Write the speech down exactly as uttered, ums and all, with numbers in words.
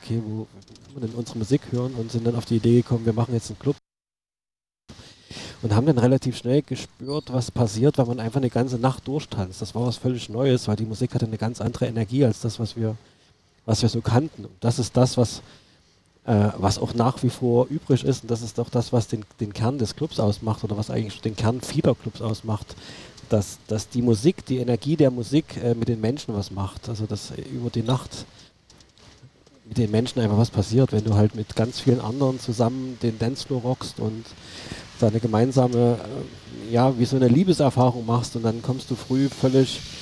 okay, wo will man denn unsere Musik hören und sind dann auf die Idee gekommen, wir machen jetzt einen Club. Und haben dann relativ schnell gespürt, was passiert, wenn man einfach eine ganze Nacht durchtanzt. Das war was völlig Neues, weil die Musik hatte eine ganz andere Energie als das, was wir, was wir so kannten. Und das ist das, was, äh, was auch nach wie vor übrig ist. Und das ist doch das, was den, den Kern des Clubs ausmacht oder was eigentlich den Kern vieler Clubs ausmacht. Dass, dass die Musik, die Energie der Musik äh, mit den Menschen was macht. Also dass äh, über die Nacht mit den Menschen einfach was passiert, wenn du halt mit ganz vielen anderen zusammen den Dancefloor rockst und da eine gemeinsame, äh, ja, wie so eine Liebeserfahrung machst und dann kommst du früh völlig